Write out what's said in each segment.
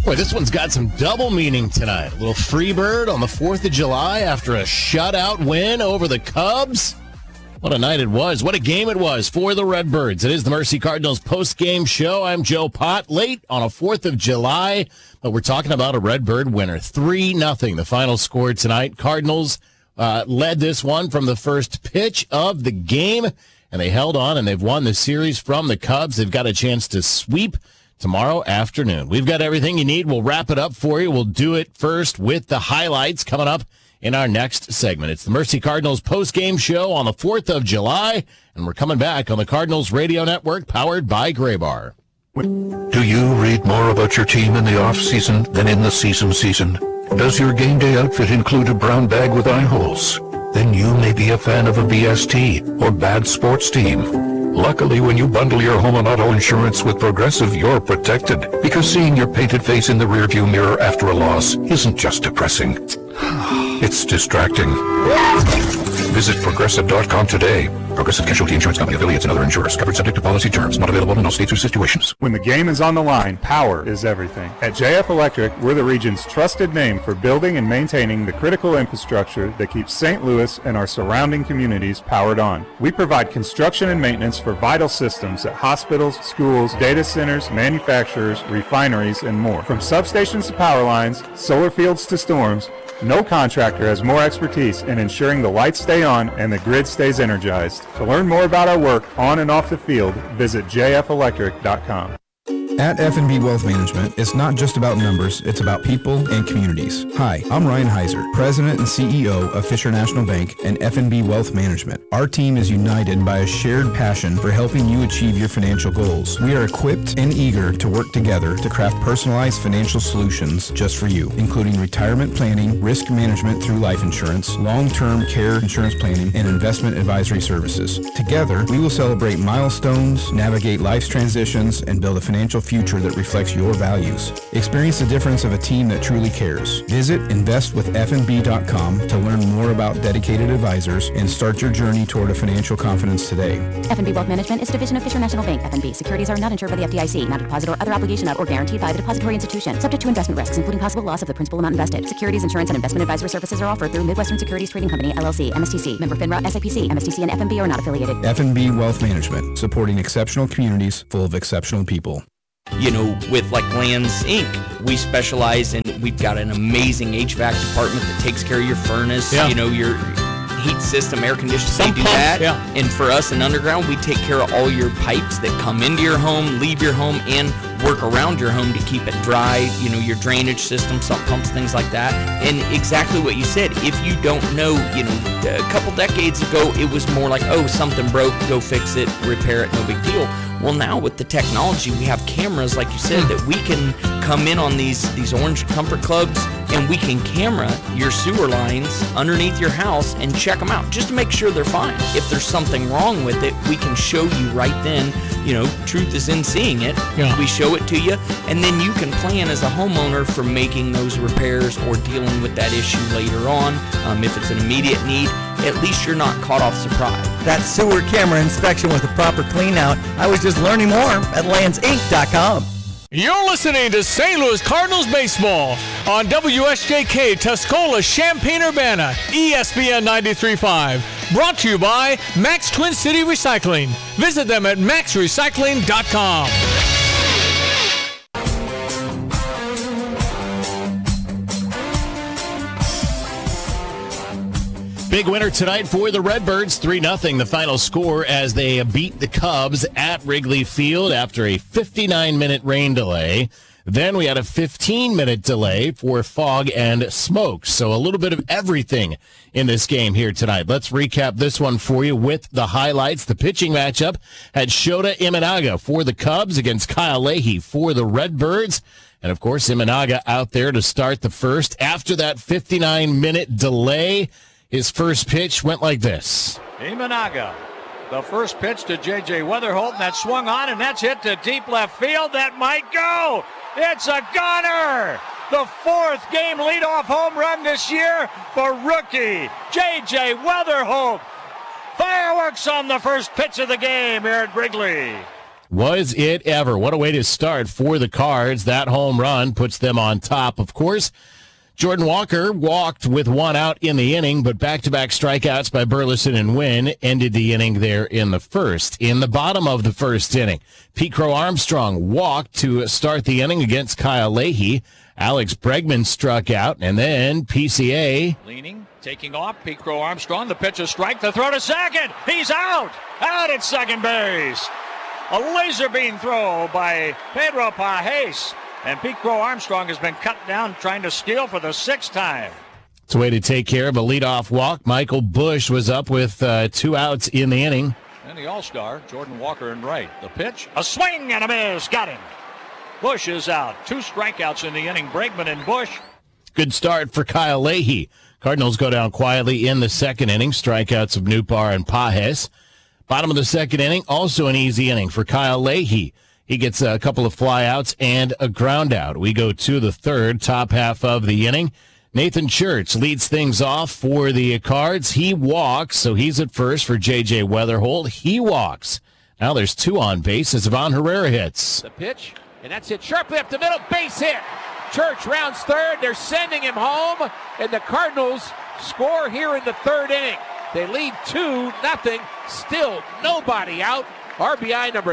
Boy, this one's got some double meaning tonight. A little Freebird on the 4th of July after a shutout win over the Cubs. What a night it was. What a game it was for the Redbirds. It is the Mercy Cardinals post-game show. I'm Joe Pott, late on a 4th of July, but we're talking about a Redbird winner. 3-0, the final score tonight. Cardinals led this one from the first pitch of the game, and they held on, and they've won the series from the Cubs. They've got a chance to sweep tomorrow afternoon. We've got everything you need. We'll wrap it up for you. We'll do it first with the highlights coming up in our next segment. It's the Mercy Cardinals post-game show on the 4th of July, and we're coming back on the Cardinals Radio Network, powered by Graybar. Do you read more about your team in the off-season than in the season? Does your game day outfit include a brown bag with eye holes? Then you may be a fan of a BST or bad sports team. Luckily, when you bundle your home and auto insurance with Progressive, you're protected. Because seeing your painted face in the rearview mirror after a loss isn't just depressing. It's distracting. Visit Progressive.com today. Progressive Casualty Insurance Company, affiliates, and other insurers. Covered subject to policy terms. Not available in all states or situations. When the game is on the line, power is everything. At JF Electric, we're the region's trusted name for building and maintaining the critical infrastructure that keeps St. Louis and our surrounding communities powered on. We provide construction and maintenance for vital systems at hospitals, schools, data centers, manufacturers, refineries, and more. From substations to power lines, solar fields to storms, no contractor has more expertise in ensuring the lights stay on and the grid stays energized. To learn more about our work on and off the field, visit jfelectric.com. At F&B Wealth Management, it's not just about numbers, it's about people and communities. Hi, I'm Ryan Heiser, President and CEO of Fisher National Bank and F&B Wealth Management. Our team is united by a shared passion for helping you achieve your financial goals. We are equipped and eager to work together to craft personalized financial solutions just for you, including retirement planning, risk management through life insurance, long-term care insurance planning, and investment advisory services. Together, we will celebrate milestones, navigate life's transitions, and build a financial future that reflects your values. Experience the difference of a team that truly cares. Visit investwithfnb.com to learn more about dedicated advisors and start your journey toward a financial confidence today. F&B Wealth Management is a division of Fisher National Bank. F&B securities are not insured by the FDIC, not a deposit or other obligation of or guaranteed by the depository institution, subject to investment risks, including possible loss of the principal amount invested. Securities, insurance, and investment advisory services are offered through Midwestern Securities Trading Company, LLC, MSTC, member FINRA, SIPC, MSTC, and F&B are not affiliated. F&B Wealth Management, supporting exceptional communities full of exceptional people. You know, with like Lands Inc., we specialize in, we've got an amazing HVAC department that takes care of your furnace, you know, your heat system, air conditioning, they do that. And for us in Underground, we take care of all your pipes that come into your home, leave your home, and work around your home to keep it dry, you know, your drainage system, sump pumps, things like that. And exactly what you said, if you don't know, you know, a couple decades ago, it was more like, oh, something broke, go fix it, repair it, no big deal. Well, now with the technology, we have cameras, like you said, that we can come in on these orange comfort clubs, and we can camera your sewer lines underneath your house and check them out just to make sure they're fine. If there's something wrong with it, we can show you right then. You know, truth is in seeing it. We show it to you, and then you can plan as a homeowner for making those repairs or dealing with that issue later on. If it's an immediate need, at least you're not caught off surprise. That sewer camera inspection with a proper clean out, I was just learning more at landsinc.com. You're listening to St. Louis Cardinals baseball on WSJK Tuscola, Champaign-Urbana, ESPN 93.5. Brought to you by Max Twin City Recycling. Visit them at maxrecycling.com. Big winner tonight for the Redbirds, 3-0 the final score as they beat the Cubs at Wrigley Field after a 59-minute rain delay. Then we had a 15-minute delay for fog and smoke. So a little bit of everything in this game here tonight. Let's recap this one for you with the highlights. The pitching matchup had Shota Imanaga for the Cubs against Kyle Leahy for the Redbirds. And, of course, Imanaga out there to start the first. After that 59-minute delay, his first pitch went like this. Imanaga, the first pitch to J.J. Weatherholt, and that swung on, and that's hit to deep left field. That might go. It's a goner. The fourth game leadoff home run this year for rookie J.J. Weatherholt. Fireworks on the first pitch of the game here at Wrigley. Was it ever? What a way to start for the Cards. That home run puts them on top. Of course, Jordan Walker walked with one out in the inning, but back-to-back strikeouts by Burleson and Wynn ended the inning there in the first. In the bottom of the first inning, Pete Crow Armstrong walked to start the inning against Kyle Leahy. Alex Bregman struck out, and then PCA. Leaning, taking off, Pete Crow Armstrong. The pitch is strike, the throw to second. He's out! Out at second base. A laser beam throw by Pedro Pajes. And Pete Crow Armstrong has been cut down trying to steal for the 6th time. It's a way to take care of a leadoff walk. Michael Busch was up with 2 outs in the inning. And the All-Star, Jordan Walker in right. The pitch, a swing and a miss. Got him. Busch is out. 2 strikeouts in the inning. Bregman and Busch. Good start for Kyle Leahy. Cardinals go down quietly in the second inning. Strikeouts of Nootbaar and Pajes. Bottom of the second inning, also an easy inning for Kyle Leahy. He gets a couple of flyouts and a ground out. We go to the third, top half of the inning. Nathan Church leads things off for the Cards. He walks, so he's at first for J.J. Weatherholt. He walks. Now there's 2 on base as Ivan Herrera hits. The pitch, and that's it sharply up the middle, base hit. Church rounds third. They're sending him home, and the Cardinals score here in the third inning. They lead 2-0. Still nobody out. RBI number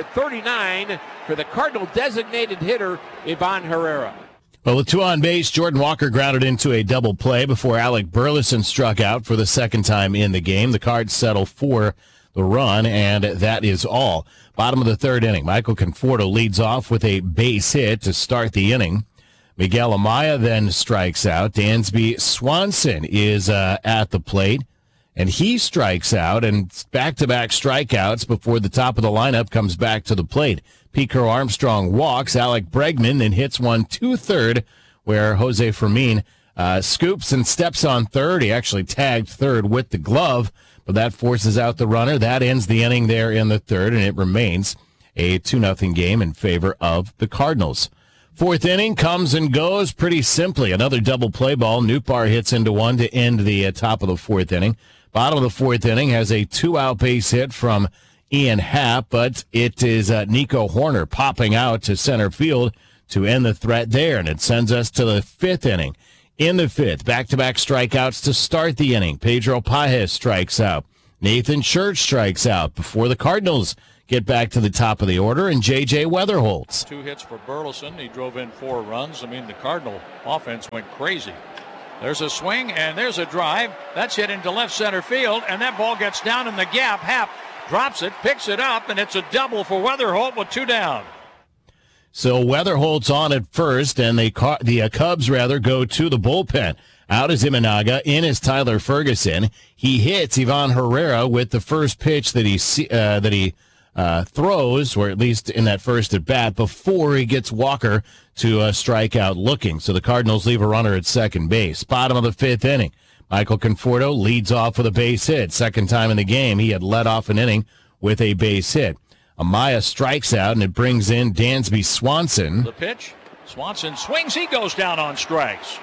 39 for the Cardinal designated hitter, Ivan Herrera. Well, with 2 on base, Jordan Walker grounded into a double play before Alec Burleson struck out for the second time in the game. The Cards settle for the run, and that is all. Bottom of the third inning, Michael Conforto leads off with a base hit to start the inning. Miguel Amaya then strikes out. Dansby Swanson is at the plate, and he strikes out, and back-to-back strikeouts before the top of the lineup comes back to the plate. Pete Crow Armstrong walks. Alec Bregman then hits one to third, where Jose Fermin scoops and steps on third. He actually tagged third with the glove, but that forces out the runner. That ends the inning there in the third, and it remains a 2-0 game in favor of the Cardinals. Fourth inning comes and goes pretty simply. Another double play ball. Nootbaar hits into one to end the top of the fourth inning. Bottom of the fourth inning has a 2-out base hit from Ian Happ, but it is Nico Horner popping out to center field to end the threat there, and it sends us to the fifth inning. In the fifth, back-to-back strikeouts to start the inning. Pedro Pajes strikes out. Nathan Church strikes out before the Cardinals get back to the top of the order, and J.J. Weatherholt. 2 hits for Burleson. He drove in 4 runs. I mean, the Cardinal offense went crazy. There's a swing, and there's a drive. That's hit into left center field, and that ball gets down in the gap. Happ drops it, picks it up, and it's a double for Weatherholt with 2 down. So Weatherholt's on at first, and the Cubs go to the bullpen. Out is Imanaga, in is Tyler Ferguson. He hits Ivan Herrera with the first pitch that he throws, or at least in that first at bat, before he gets Walker to strike out looking. So the Cardinals leave a runner at second base. Bottom of the fifth inning, Michael Conforto leads off with a base hit. Second time in the game, he had led off an inning with a base hit. Amaya strikes out, and it brings in Dansby Swanson. The pitch. Swanson swings. He goes down on strikes.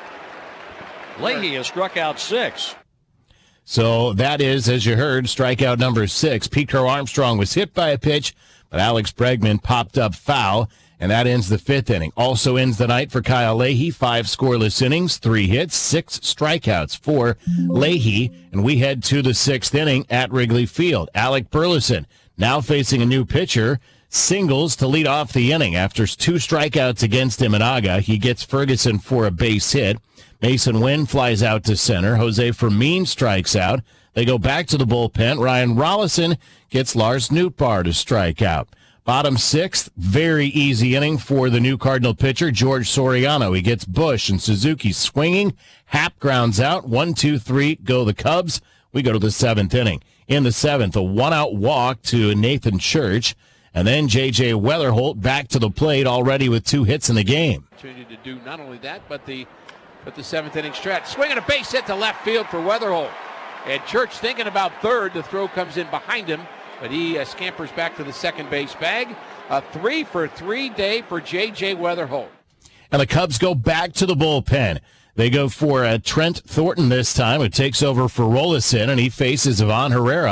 Leahy has struck out 6. So that is, as you heard, strikeout number 6. Pete Crow Armstrong was hit by a pitch, but Alex Bregman popped up foul, and that ends the fifth inning. Also ends the night for Kyle Leahy. 5 scoreless innings, 3 hits, 6 strikeouts for Leahy, and we head to the sixth inning at Wrigley Field. Alec Burleson now facing a new pitcher, singles to lead off the inning. After 2 strikeouts against Imanaga, he gets Ferguson for a base hit. Mason Wynn flies out to center. Jose Fermin strikes out. They go back to the bullpen. Ryan Rollison gets Lars Nootbaar to strike out. Bottom sixth, very easy inning for the new Cardinal pitcher, George Soriano. He gets Busch and Suzuki swinging. Happ grounds out. 1, 2, 3, go the Cubs. We go to the seventh inning. In the seventh, a 1-out walk to Nathan Church. And then J.J. Weatherholt back to the plate already with 2 hits in the game. Opportunity to do not only that, but the seventh inning stretch. Swinging a base hit to left field for Weatherholt. And Church thinking about third. The throw comes in behind him, but he scampers back to the second base bag. A 3-for-3 day for J.J. Weatherholt. And the Cubs go back to the bullpen. They go for Trent Thornton this time, who takes over for Rollison, and he faces Ivan Herrera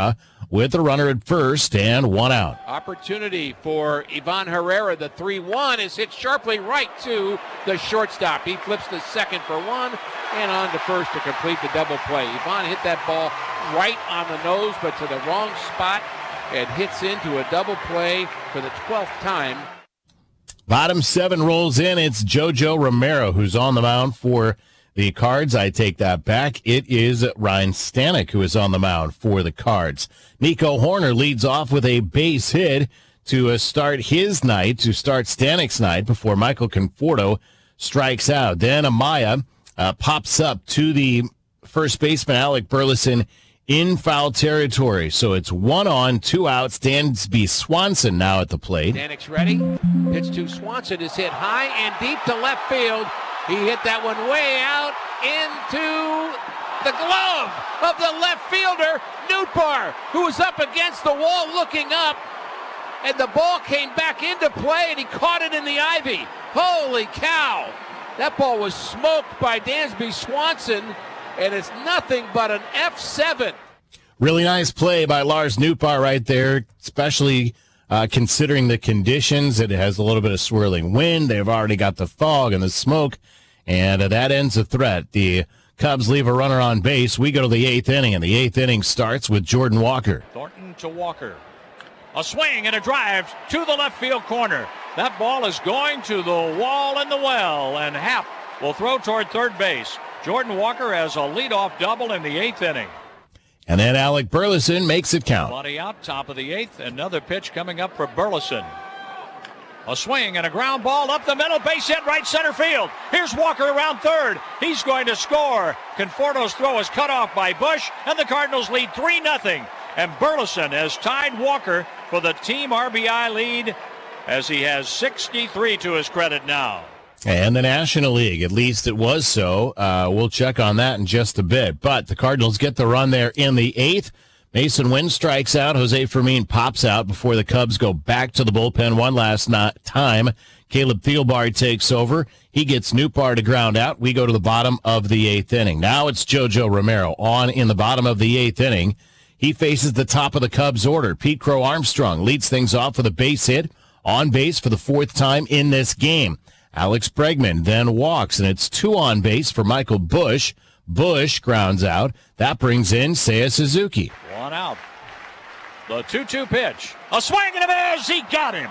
with the runner at first and one out. Opportunity for Ivan Herrera. The 3-1 is hit sharply right to the shortstop. He flips the second for one and on to first to complete the double play. Ivan hit that ball right on the nose, but to the wrong spot, and hits into a double play for the 12th time. Bottom 7 rolls in. It's JoJo Romero who's on the mound for the Cards. I take that back. It is Ryan Stanek who is on the mound for the Cards. Nico Horner leads off with a base hit to start his night, to start Stanek's night before Michael Conforto strikes out. Then Amaya pops up to the first baseman, Alec Burleson, in foul territory. So it's 1 on, 2 out. Dansby Swanson now at the plate. Stanek's ready. Pitch to Swanson is hit high and deep to left field. He hit that one way out into the glove of the left fielder, Nootbaar, who was up against the wall looking up, and the ball came back into play, and he caught it in the ivy. Holy cow! That ball was smoked by Dansby Swanson, and it's nothing but an F7. Really nice play by Lars Nootbaar right there, especially considering the conditions. It has a little bit of swirling wind. They've already got the fog and the smoke, and that ends the threat. The Cubs leave a runner on base. We go to the 8th inning, and the 8th inning starts with Jordan Walker. Thornton to Walker. A swing and a drive to the left field corner. That ball is going to the wall and the well, and Happ will throw toward third base. Jordan Walker has a leadoff double in the 8th inning. And then Alec Burleson makes it count. Body out, top of the 8th. Another pitch coming up for Burleson. A swing and a ground ball up the middle, base hit right center field. Here's Walker around third. He's going to score. Conforto's throw is cut off by Bush, and the Cardinals lead 3-0. And Burleson has tied Walker for the team RBI lead as he has 63 to his credit now. And the National League, at least it was so. We'll check on that in just a bit. But the Cardinals get the run there in the 8th. Mason Wynn strikes out. Jose Fermin pops out before the Cubs go back to the bullpen one last time. Caleb Thielbar takes over. He gets Nootbaar to ground out. We go to the bottom of the 8th inning. Now it's JoJo Romero on in the bottom of the 8th inning. He faces the top of the Cubs order. Pete Crow Armstrong leads things off with a base hit, on base for the 4th time in this game. Alex Bregman then walks, and it's 2 on base for Michael Bush. Bush grounds out. That brings in Seiya Suzuki. 1 out. The 2-2 pitch. A swing and a miss. He got him.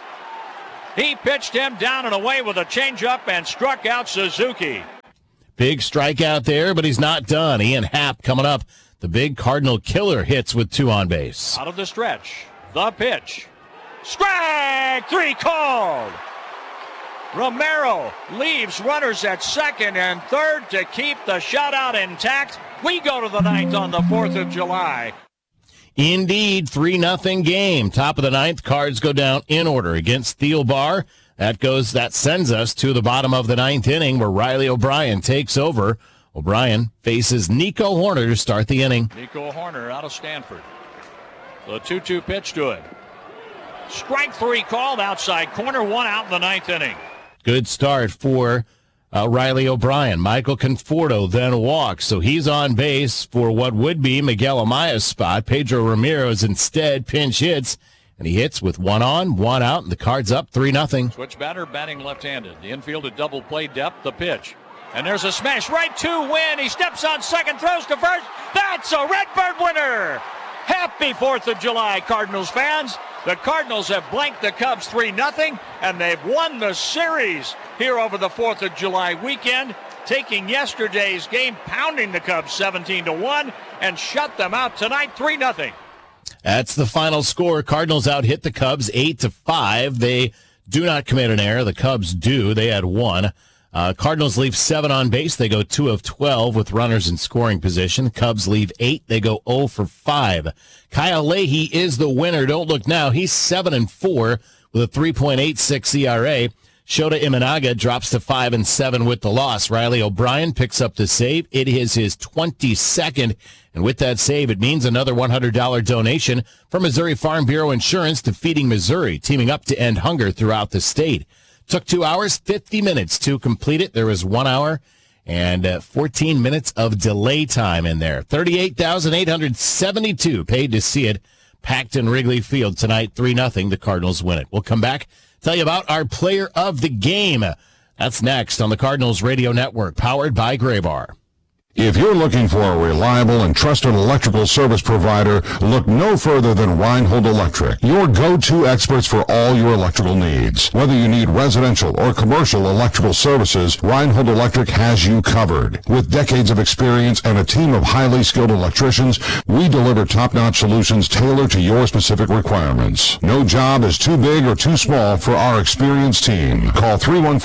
He pitched him down and away with a changeup and struck out Suzuki. Big strikeout there, but he's not done. Ian Happ coming up. The big Cardinal killer hits with 2 on base. Out of the stretch. The pitch. Strike 3 called. Romero leaves runners at second and third to keep the shutout intact. We go to the 9th on the 4th of July. Indeed, 3-0 game. Top of the 9th, Cards go down in order against Thielbar. That sends us to the bottom of the 9th inning where Riley O'Brien takes over. O'Brien faces Nico Horner to start the inning. Nico Horner out of Stanford. The 2-2 pitch to it. Strike 3 called outside corner, 1 out in the 9th inning. Good start for Riley O'Brien. Michael Conforto then walks, so he's on base for what would be Miguel Amaya's spot. Pedro Ramirez instead pinch hits, and he hits with 1 on, 1 out, and the Cards up 3-0. Switch batter batting left-handed. The infield at double play depth, the pitch. And there's a smash right to Wynn. He steps on second, throws to first. That's a Redbird winner. Happy 4th of July, Cardinals fans. The Cardinals have blanked the Cubs 3-0, and they've won the series here over the 4th of July weekend, taking yesterday's game, pounding the Cubs 17-1, and shut them out tonight 3-0. That's the final score. Cardinals out hit the Cubs 8-5. They do not commit an error. The Cubs do. They had 1. Cardinals leave 7 on base. They go 2 of 12 with runners in scoring position. Cubs leave 8. They go 0 for 5. Kyle Leahy is the winner. Don't look now. He's 7-4 with a 3.86 ERA. Shota Imanaga drops to 5-7 with the loss. Riley O'Brien picks up the save. It is his 22nd. And with that save, it means another $100 donation from Missouri Farm Bureau Insurance to Feeding Missouri, teaming up to end hunger throughout the state. Took 2 hours, 50 minutes to complete it. There was 1 hour and 14 minutes of delay time in there. 38,872 paid to see it. Packed in Wrigley Field tonight, 3-0. The Cardinals win it. We'll come back, tell you about our player of the game. That's next on the Cardinals Radio Network, powered by Graybar. If you're looking for a reliable and trusted electrical service provider, look no further than Reinhold Electric, your go-to experts for all your electrical needs. Whether you need residential or commercial electrical services, Reinhold Electric has you covered. With decades of experience and a team of highly skilled electricians, we deliver top-notch solutions tailored to your specific requirements. No job is too big or too small for our experienced team. Call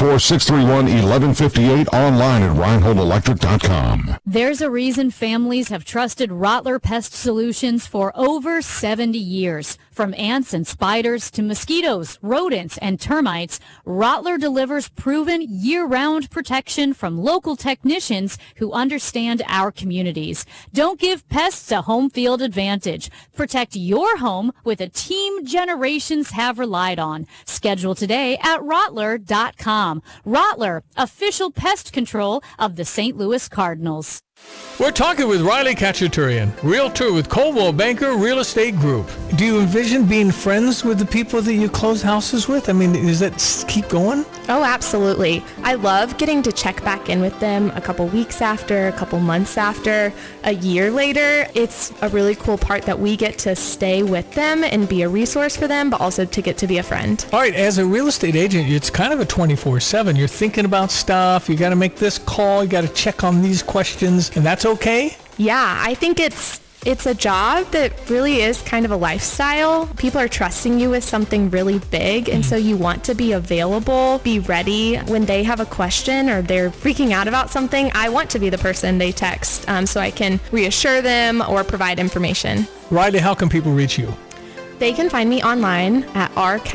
314-631-1158 online at reinholdelectric.com. There's a reason families have trusted Rottler Pest Solutions for over 70 years. From ants and spiders to mosquitoes, rodents, and termites, Rottler delivers proven year-round protection from local technicians who understand our communities. Don't give pests a home field advantage. Protect your home with a team generations have relied on. Schedule today at Rottler.com. Rottler, official pest control of the St. Louis Cardinals. We're talking with Riley Khachaturian, realtor with Coldwell Banker Real Estate Group. Do you envision being friends with the people that you close houses with? I mean, does that keep going? Oh, absolutely. I love getting to check back in with them a couple weeks after, a couple months after, a year later. It's a really cool part that we get to stay with them and be a resource for them, but also to get to be a friend. All right, as a real estate agent, it's kind of a 24/7. You're thinking about stuff. You got to make this call. You got to check on these questions, and that's okay? Yeah, I think it's a job that really is kind of a lifestyle. People are trusting you with something really big, and so you want to be available, be ready when they have a question or they're freaking out about something. I want to be the person they text so I can reassure them or provide information. Riley, how can people reach you? They can find me online at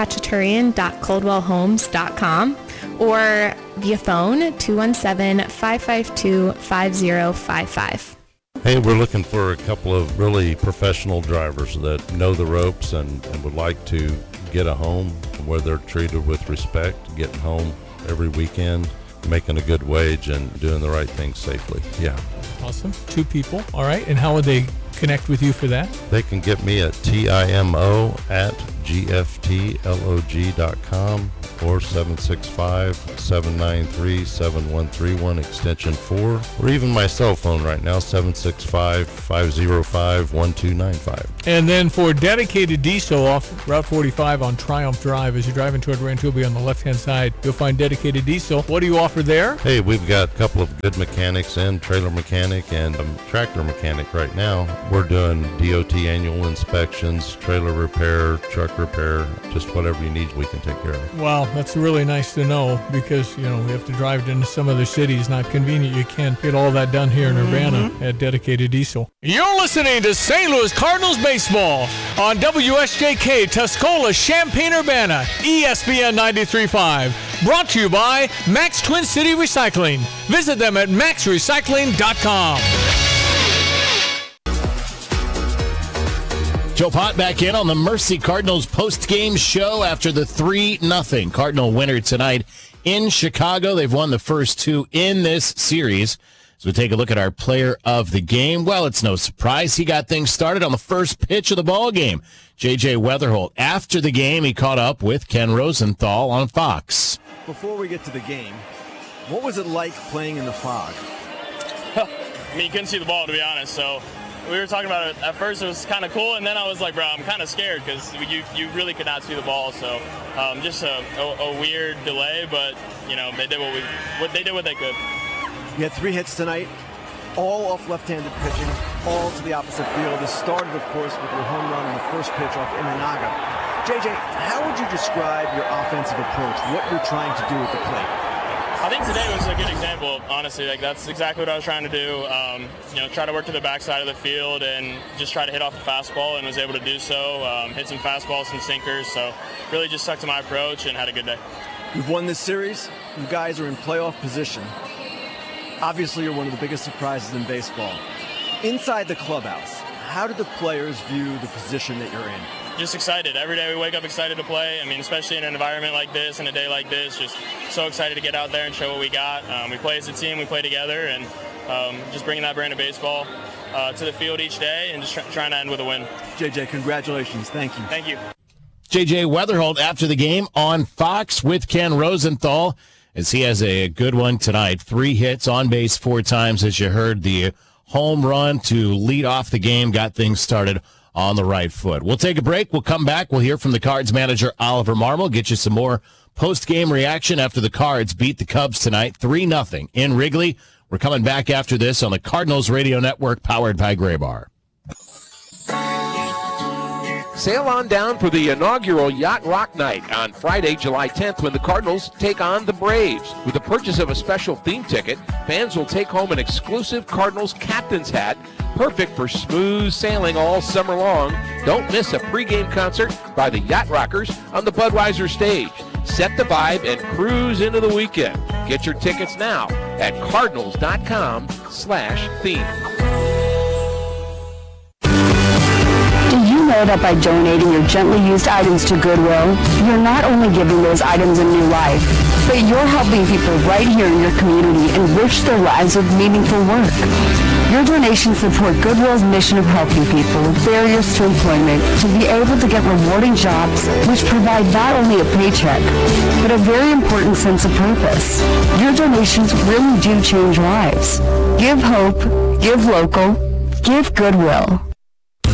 rkhachaturian.coldwellhomes.com or via phone 217-552-5055. Hey, we're looking for a couple of really professional drivers that know the ropes and would like to get a home where they're treated with respect, getting home every weekend, making a good wage, and doing the right thing safely. Yeah. Awesome. 2 people. All right. And how would they connect with you for that? They can get me at TIMO@GFTLOG.com or 765-793-7131 extension 4, or even my cell phone right now, 765-505-1295. And then for dedicated diesel off Route 45 on Triumph Drive, as you're driving toward Rantoul on the left-hand side, you'll find dedicated diesel. What do you offer there? Hey, we've got a couple of good mechanics and trailer mechanic and tractor mechanic right now. We're doing DOT annual inspections, trailer repair, truck repair, just whatever you need, we can take care of. Wow, that's really nice to know because, we have to drive into some other cities. Not convenient. You can't get all that done here in Urbana at dedicated diesel. You're listening to St. Louis Cardinals baseball on WSJK Tuscola, Champaign-Urbana, ESPN 93.5. Brought to you by Max Twin City Recycling. Visit them at maxrecycling.com. Joe Pott back in on the Mercy Cardinals post-game show after the 3-0 Cardinal winner tonight in Chicago. They've won the first 2 in this series. So we take a look at our player of the game. Well, it's no surprise he got things started on the first pitch of the ball game. J.J. Weatherholt. After the game, he caught up with Ken Rosenthal on Fox. Before we get to the game, what was it like playing in the fog? I mean, you couldn't see the ball, to be honest, so we were talking about it. At first it was kind of cool, and then I was like, bro, I'm kind of scared because you really could not see the ball. So just a weird delay, but they did what they could. You had 3 hits tonight, all off left-handed pitching, all to the opposite field. This started, of course, with your home run on the first pitch off Imanaga. JJ, how would you describe your offensive approach? What you're trying to do at the plate? I think today was a good example, honestly. That's exactly what I was trying to do. Try to work to the backside of the field and just try to hit off the fastball, and was able to do so. Hit some fastballs, some sinkers, so really just stuck to my approach and had a good day. You've won this series. You guys are in playoff position. Obviously, you're one of the biggest surprises in baseball. Inside the clubhouse, how did the players view the position that you're in? just excited. Every day we wake up excited to play. I mean, especially in an environment like this, in a day like this, just so excited to get out there and show what we got. We play as a team, we play together, and just bringing that brand of baseball to the field each day and just trying to end with a win. JJ, congratulations. Thank you. Thank you. JJ Wetherholt after the game on Fox with Ken Rosenthal, as he has a good one tonight. 3 hits, on base 4 times, as you heard. The home run to lead off the game got things started on the right foot. We'll take a break. We'll come back. We'll hear from the Cards manager, Oliver Marmol, get you some more post-game reaction after the Cards beat the Cubs tonight 3-0 in Wrigley. We're coming back after this on the Cardinals Radio Network, powered by Graybar. Sail on down for the inaugural Yacht Rock Night on Friday, July 10th, when the Cardinals take on the Braves. With the purchase of a special theme ticket, fans will take home an exclusive Cardinals captain's hat, perfect for smooth sailing all summer long. Don't miss a pregame concert by the Yacht Rockers on the Budweiser stage. Set the vibe and cruise into the weekend. Get your tickets now at cardinals.com/theme. Do you know that by donating your gently used items to Goodwill, you're not only giving those items a new life, but you're helping people right here in your community enrich their lives with meaningful work. Your donations support Goodwill's mission of helping people with barriers to employment to be able to get rewarding jobs which provide not only a paycheck, but a very important sense of purpose. Your donations really do change lives. Give hope, give local, give Goodwill.